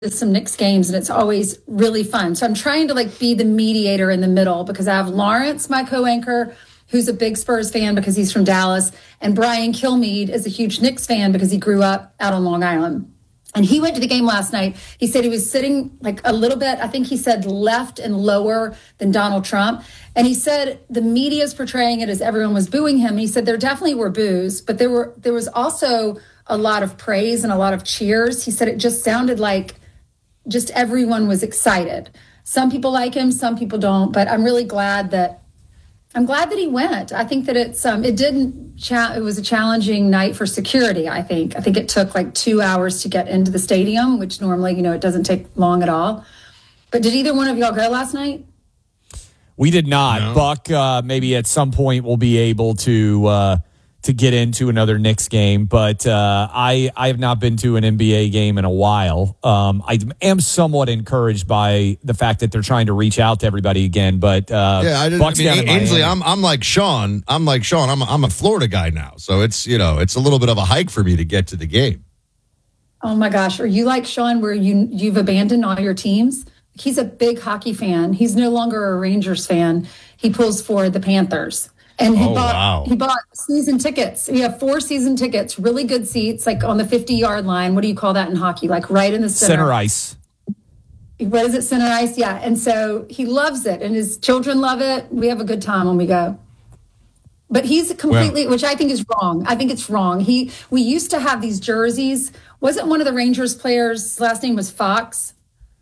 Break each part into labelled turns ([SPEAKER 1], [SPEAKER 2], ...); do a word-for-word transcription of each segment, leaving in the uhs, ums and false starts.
[SPEAKER 1] some Knicks games, and it's always really fun. So I'm trying to like be the mediator in the middle, because I have Lawrence, my co-anchor, who's a big Spurs fan because he's from Dallas, and Brian Kilmeade is a huge Knicks fan because he grew up out on Long Island. And he went to the game last night. He said he was sitting like a little bit, I think he said left and lower than Donald Trump. And he said the media is portraying it as everyone was booing him. And he said there definitely were boos, but there were there was also a lot of praise and a lot of cheers. He said it just sounded like just everyone was excited. Some people like him, some people don't, but I'm really glad that I'm glad that he went. I think that it's um it didn't cha- it was a challenging night for security, I think. I think it took like two hours to get into the stadium, which normally, you know, it doesn't take long at all. But did either one of y'all go last night?
[SPEAKER 2] We did not.
[SPEAKER 3] No.
[SPEAKER 2] Buck, uh, maybe at some point we'll be able to uh, to get into another Knicks game, but uh, I I have not been to an N B A game in a while. Um, I am somewhat encouraged by the fact that they're trying to reach out to everybody again. But uh,
[SPEAKER 3] yeah, I didn't.
[SPEAKER 2] Buck's
[SPEAKER 3] I mean,
[SPEAKER 2] down in
[SPEAKER 3] Ainsley,
[SPEAKER 2] Miami.
[SPEAKER 3] I'm I'm like Sean. I'm like Sean. I'm a, I'm a Florida guy now, so it's you know it's a little bit of a hike for me to get to the game.
[SPEAKER 1] Oh my gosh, are you like Sean, where you you've abandoned all your teams? He's a big hockey fan. He's no longer a Rangers fan. He pulls for the Panthers. And he
[SPEAKER 3] Oh,
[SPEAKER 1] bought
[SPEAKER 3] wow.
[SPEAKER 1] he bought season tickets. We have four season tickets, really good seats, like on the fifty-yard line. What do you call that in hockey? Like right in the center.
[SPEAKER 2] Center ice.
[SPEAKER 1] What is it? Center ice? Yeah. And so he loves it, and his children love it. We have a good time when we go. But he's completely, which I think is wrong. I think it's wrong. He we used to have these jerseys. Wasn't one of the Rangers players' his last name was Fox?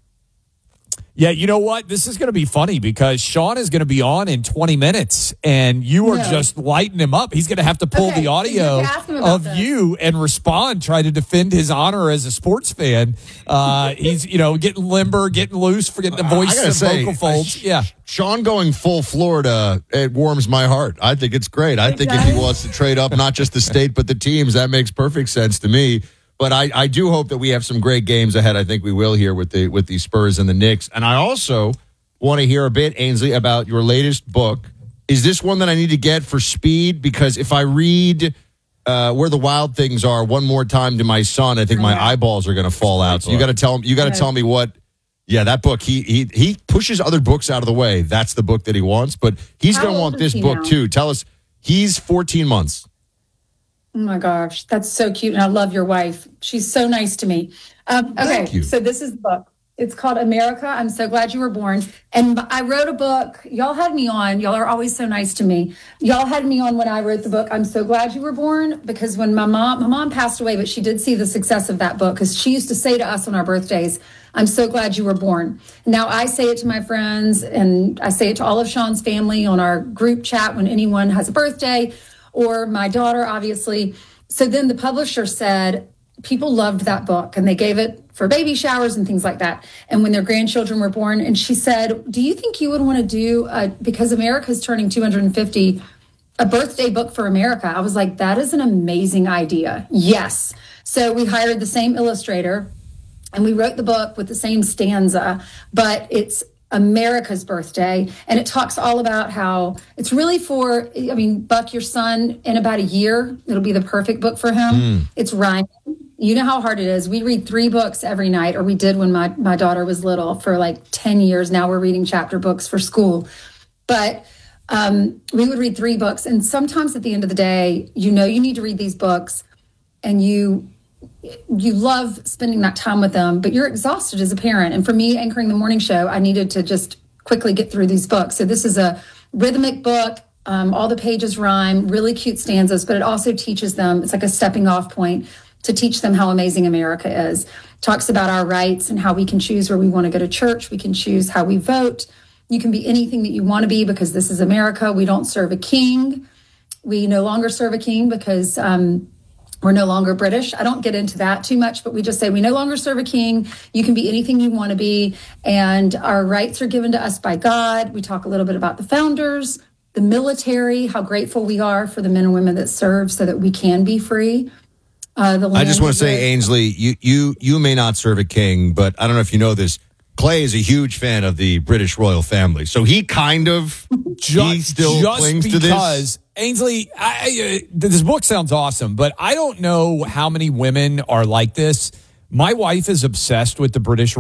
[SPEAKER 2] Yeah, you know what? This is going to be funny because Sean is going to be on in twenty minutes, and you are
[SPEAKER 1] No.
[SPEAKER 2] just lighting him up. He's going to have to pull
[SPEAKER 1] Okay,
[SPEAKER 2] the
[SPEAKER 1] so
[SPEAKER 2] audio
[SPEAKER 1] you have to ask him about
[SPEAKER 2] of
[SPEAKER 1] this.
[SPEAKER 2] you and respond, try to defend his honor as a sports fan. Uh, he's, you know, getting limber, getting loose, forgetting the
[SPEAKER 3] I
[SPEAKER 2] voice
[SPEAKER 3] gotta
[SPEAKER 2] and
[SPEAKER 3] say,
[SPEAKER 2] vocal folds.
[SPEAKER 3] uh,
[SPEAKER 2] Yeah.
[SPEAKER 3] Sean going full Florida, it warms my heart. I think it's great. I
[SPEAKER 1] It
[SPEAKER 3] think if he
[SPEAKER 1] does?
[SPEAKER 3] wants to trade up, not just the state, but the teams, that makes perfect sense to me. But I, I do hope that we have some great games ahead. I think we will here with the with the Spurs and the Knicks. And I also want to hear a bit, Ainsley, about your latest book. Is this one that I need to get for speed? Because if I read uh, Where the Wild Things Are one more time to my son, I think my
[SPEAKER 1] Yeah.
[SPEAKER 3] eyeballs are going to fall out. So you got to tell him. You got to
[SPEAKER 1] Yeah.
[SPEAKER 3] tell me what. Yeah, that book. He he he pushes other books out of the way. That's the book that he wants. But he's
[SPEAKER 1] How
[SPEAKER 3] going to
[SPEAKER 1] old
[SPEAKER 3] want
[SPEAKER 1] is
[SPEAKER 3] this
[SPEAKER 1] he
[SPEAKER 3] book
[SPEAKER 1] now?
[SPEAKER 3] too. Tell us. He's fourteen months.
[SPEAKER 1] Oh my gosh, that's so cute. And I love your wife. She's so nice to me. Um, okay,
[SPEAKER 3] Thank you.
[SPEAKER 1] so this is the book. It's called America, I'm So Glad You Were Born. And I wrote a book. Y'all had me on. Y'all are always so nice to me. Y'all had me on when I wrote the book, I'm So Glad You Were Born, because when my mom, my mom passed away, but she did see the success of that book, because she used to say to us on our birthdays, I'm so glad you were born. Now I say it to my friends, and I say it to all of Sean's family on our group chat when anyone has a birthday, or my daughter, obviously. So then the publisher said, people loved that book, and they gave it for baby showers and things like that. And when their grandchildren were born, and she said, do you think you would want to do, a, because America's turning two hundred fifty, a birthday book for America? I was like, that is an amazing idea. Yes. So we hired the same illustrator, and we wrote the book with the same stanza, but it's America's birthday. And it talks all about how it's really for, I mean, Buck, your son, in about a year, it'll be the perfect book for him.
[SPEAKER 3] Mm.
[SPEAKER 1] It's rhyming. You know how hard it is. We read three books every night, or we did when my, my daughter was little for like ten years. Now we're reading chapter books for school. But um, we would read three books. And sometimes at the end of the day, you know you need to read these books, and you you love spending that time with them, but you're exhausted as a parent. And for me, anchoring the morning show, I needed to just quickly get through these books. So this is a rhythmic book. Um, all the pages rhyme, really cute stanzas, but it also teaches them, it's like a stepping off point to teach them how amazing America is. Talks about our rights and how we can choose where we want to go to church. We can choose how we vote. You can be anything that you want to be, because this is America. We don't serve a king. We no longer serve a king because um, we're no longer British. I don't get into that too much, but we just say we no longer serve a king. You can be anything you want to be. And our rights are given to us by God. We talk a little bit about the founders, the military, how grateful we are for the men and women that serve so that we can be free. Uh, the
[SPEAKER 3] I just
[SPEAKER 1] land
[SPEAKER 3] want to
[SPEAKER 1] is
[SPEAKER 3] say,
[SPEAKER 1] yours.
[SPEAKER 3] Ainsley, you you you may not serve a king, but I don't know if you know this. Clay is a huge fan of the British royal family, so he kind of he still
[SPEAKER 2] just
[SPEAKER 3] clings to
[SPEAKER 2] because,
[SPEAKER 3] this.
[SPEAKER 2] Ainsley, I, I, uh, this book sounds awesome, but I don't know how many women are like this. My wife is obsessed with the British